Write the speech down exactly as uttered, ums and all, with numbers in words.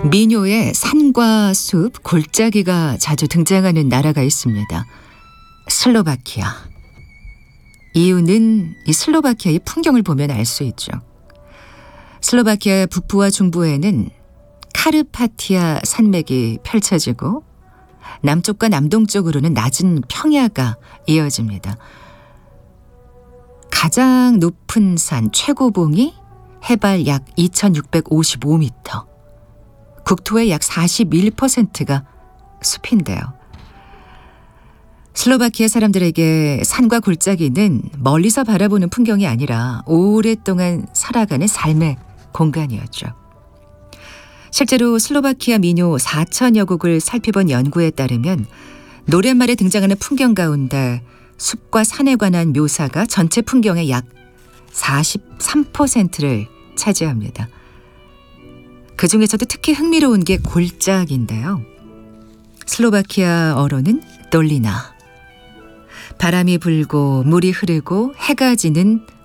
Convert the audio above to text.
민요에 산과 숲, 골짜기가 자주 등장하는 나라가 있습니다. 슬로바키아. 이유는 이 슬로바키아의 풍경을 보면 알 수 있죠. 슬로바키아 북부와 중부에는 카르파티아 산맥이 펼쳐지고 남쪽과 남동쪽으로는 낮은 평야가 이어집니다. 가장 높은 산 최고봉이 해발 약 이천육백오십오 미터. 국토의 약 사십일 퍼센트가 숲인데요. 슬로바키아 사람들에게 산과 골짜기는 멀리서 바라보는 풍경이 아니라 오랫동안 살아가는 삶의 공간이었죠. 실제로 슬로바키아 민요 사천여 곡을 살펴본 연구에 따르면 노랫말에 등장하는 풍경 가운데 숲과 산에 관한 묘사가 전체 풍경의 약 사십삼 퍼센트를 차지합니다. 그 중에서도 특히 흥미로운 게 골짜기인데요. 슬로바키아어로는 돌리나. 바람이 불고 물이 흐르고 해가 지는